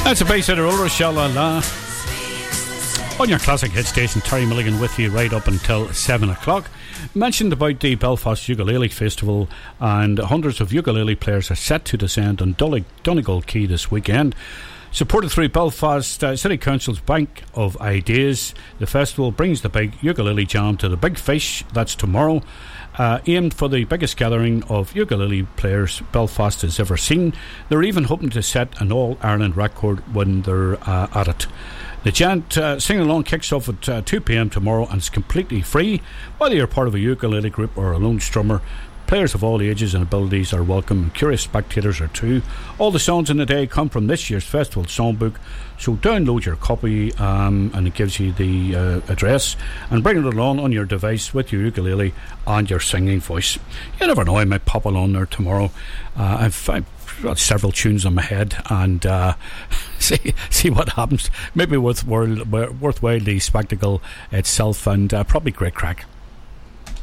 That's a bass out of Ulrich Sha-La-La. On your classic hit station, Terry Milligan with you right up until 7 o'clock. Mentioned about the Belfast Ukulele Festival, and hundreds of ukulele players are set to descend on Donegal Quay this weekend. Supported through Belfast City Council's Bank of Ideas, the festival brings the big ukulele jam to the Big Fish. That's tomorrow. Aimed for the biggest gathering of ukulele players Belfast has ever seen. They're even hoping to set an All-Ireland record when they're at it. The Giant sing-along kicks off at 2 p.m. tomorrow and is completely free. Whether you're part of a ukulele group or a lone strummer, players of all ages and abilities are welcome, and curious spectators are too. All the songs in the day come from this year's festival songbook, so download your copy and it gives you the address, and bring it along on your device with your ukulele and your singing voice. You never know, I might pop along there tomorrow. I've got several tunes on my head, and see what happens. Maybe worthwhile the spectacle itself, and probably great crack.